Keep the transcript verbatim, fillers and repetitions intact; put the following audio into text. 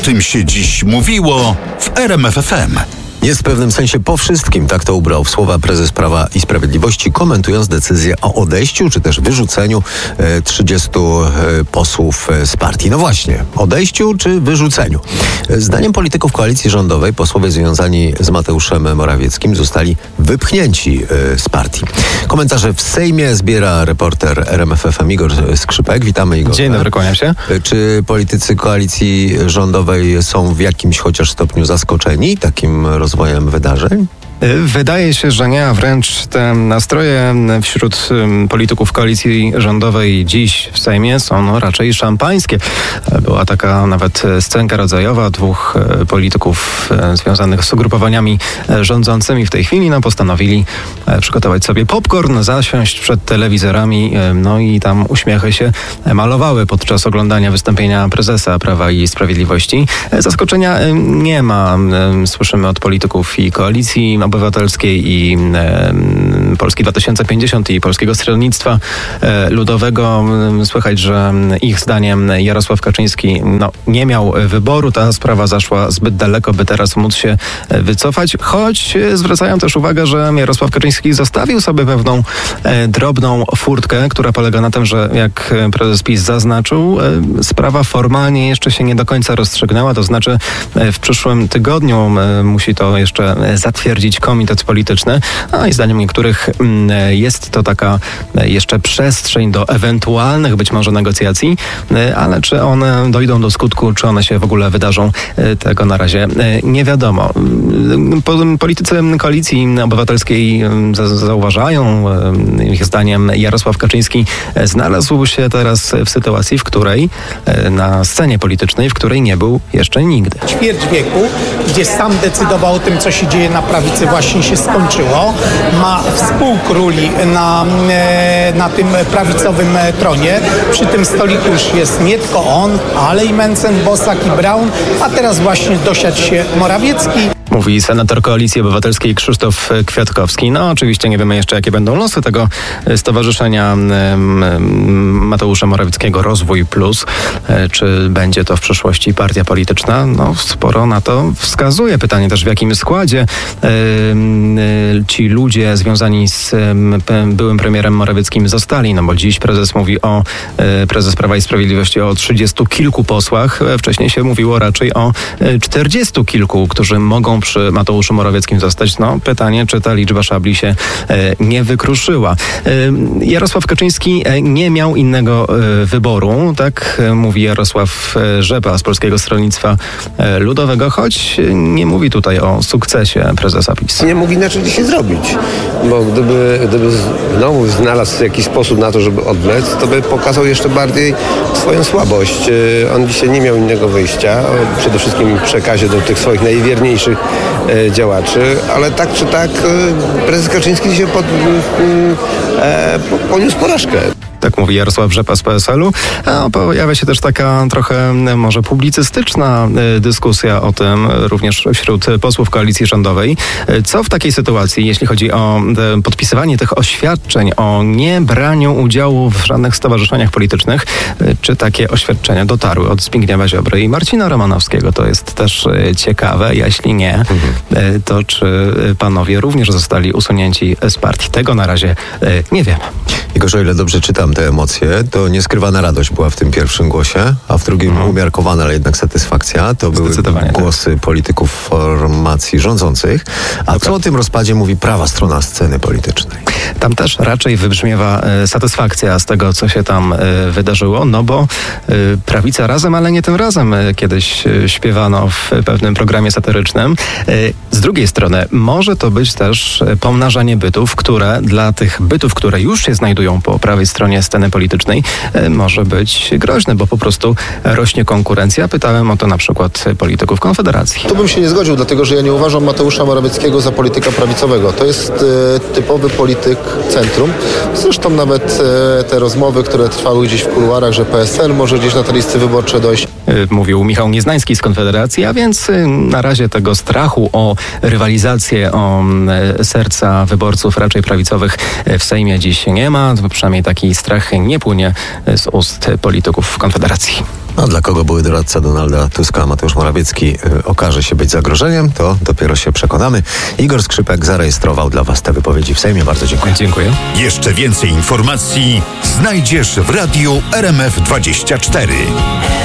tym się dziś mówiło w R M F F M. Jest w pewnym sensie po wszystkim, tak to ubrał w słowa prezes Prawa i Sprawiedliwości, komentując decyzję o odejściu czy też wyrzuceniu e, trzydziestu e, posłów e, z partii. No właśnie, odejściu czy wyrzuceniu? E, zdaniem polityków koalicji rządowej posłowie związani z Mateuszem Morawieckim zostali wypchnięci e, z partii. Komentarze w Sejmie zbiera reporter R M F F M Igor Skrzypek. Witamy, Igor. Dzień dobry, kłaniam się. E, czy politycy koalicji rządowej są w jakimś chociaż stopniu zaskoczeni takim rozwojem wydarzeń? Wydaje się, że nie, a wręcz te nastroje wśród polityków koalicji rządowej dziś w Sejmie są no, raczej szampańskie. Była taka nawet scenka rodzajowa dwóch polityków związanych z ugrupowaniami rządzącymi w tej chwili. No, postanowili przygotować sobie popcorn, zasiąść przed telewizorami, no i tam uśmiechy się malowały podczas oglądania wystąpienia prezesa Prawa i Sprawiedliwości. Zaskoczenia nie ma. Słyszymy od polityków i koalicji Obywatelskiej i e, Polski dwa tysiące pięćdziesiąt i Polskiego Stronnictwa e, Ludowego. Słychać, że ich zdaniem Jarosław Kaczyński no, nie miał wyboru. Ta sprawa zaszła zbyt daleko, by teraz móc się wycofać. Choć zwracają też uwagę, że Jarosław Kaczyński zostawił sobie pewną e, drobną furtkę, która polega na tym, że jak prezes PiS zaznaczył, e, sprawa formalnie jeszcze się nie do końca rozstrzygnęła. To znaczy e, w przyszłym tygodniu e, musi to jeszcze zatwierdzić komitet polityczny, a i zdaniem niektórych jest to taka jeszcze przestrzeń do ewentualnych być może negocjacji, ale czy one dojdą do skutku, czy one się w ogóle wydarzą, tego na razie nie wiadomo. Politycy Koalicji Obywatelskiej zauważają, ich zdaniem Jarosław Kaczyński znalazł się teraz w sytuacji, w której na scenie politycznej, w której nie był jeszcze nigdy. Ćwierć wieku, gdzie sam decydował o tym, co się dzieje na prawicy, właśnie się skończyło. Ma współkróli na, na tym prawicowym tronie. Przy tym stoliku już jest nie tylko on, ale i Mencen, Bosak i Braun, a teraz właśnie dosiadł się Morawiecki. Mówi senator Koalicji Obywatelskiej Krzysztof Kwiatkowski. No oczywiście nie wiemy jeszcze, jakie będą losy tego stowarzyszenia Mateusza Morawieckiego Rozwój Plus. Czy będzie to w przyszłości partia polityczna? No sporo na to wskazuje. Pytanie też, w jakim składzie ci ludzie związani z byłym premierem Morawieckim zostali. No bo dziś prezes mówi o, prezes Prawa i Sprawiedliwości o trzydziestu kilku posłach. Wcześniej się mówiło raczej o czterdziestu kilku, którzy mogą przy Mateuszu Morawieckim zostać. No pytanie, czy ta liczba szabli się e, nie wykruszyła. E, Jarosław Kaczyński e, nie miał innego e, wyboru, tak e, mówi Jarosław Rzepa z Polskiego Stronnictwa e, Ludowego, choć nie mówi tutaj o sukcesie prezesa PiS. Nie mógł inaczej dzisiaj zrobić, bo gdyby, gdyby znowu znalazł jakiś sposób na to, żeby odwlec, to by pokazał jeszcze bardziej swoją słabość. E, on dzisiaj nie miał innego wyjścia, przede wszystkim w przekazie do tych swoich najwierniejszych e, działaczy, ale tak czy tak e, prezes Kaczyński dzisiaj pod, e, poniósł porażkę. Tak mówi Jarosław Rzepa z P S L u. A pojawia się też taka trochę może publicystyczna dyskusja o tym również wśród posłów koalicji rządowej. Co w takiej sytuacji, jeśli chodzi o podpisywanie tych oświadczeń o niebraniu udziału w żadnych stowarzyszeniach politycznych, czy takie oświadczenia dotarły od Zbigniewa Ziobry i Marcina Romanowskiego? To jest też ciekawe. Jeśli nie, mhm. to czy panowie również zostali usunięci z partii? Tego na razie nie wiemy. Igor, o ile dobrze czytam te emocje, to nieskrywana radość była w tym pierwszym głosie, a w drugim hmm. umiarkowana, ale jednak satysfakcja. To były głosy tak. polityków formacji rządzących. A okay. co o tym rozpadzie mówi prawa strona sceny politycznej? Tam też raczej wybrzmiewa e, satysfakcja z tego, co się tam e, wydarzyło, no bo e, prawica razem, ale nie tym razem e, kiedyś e, śpiewano w pewnym programie satyrycznym. E, z drugiej strony może to być też pomnażanie bytów, które dla tych bytów, które już się znajdują po prawej stronie sceny politycznej, e, może być groźne, bo po prostu rośnie konkurencja. Pytałem o to na przykład polityków Konfederacji. Tu bym się nie zgodził, dlatego że ja nie uważam Mateusza Morawieckiego za polityka prawicowego. To jest e, typowy polityk centrum. Zresztą nawet e, te rozmowy, które trwały gdzieś w kuluarach, że P S L może gdzieś na te listy wyborcze dojść. mówił Michał Nieznański z Konfederacji, a więc na razie tego strachu o rywalizację, o serca wyborców raczej prawicowych w Sejmie dziś nie ma. Przynajmniej taki strach nie płynie z ust polityków Konfederacji. A dla kogo były doradca Donalda Tuska Mateusz Morawiecki y, okaże się być zagrożeniem, to dopiero się przekonamy. Igor Skrzypek zarejestrował dla Was te wypowiedzi w Sejmie. Bardzo dziękuję. Dziękuję. Jeszcze więcej informacji znajdziesz w radiu R M F dwadzieścia cztery.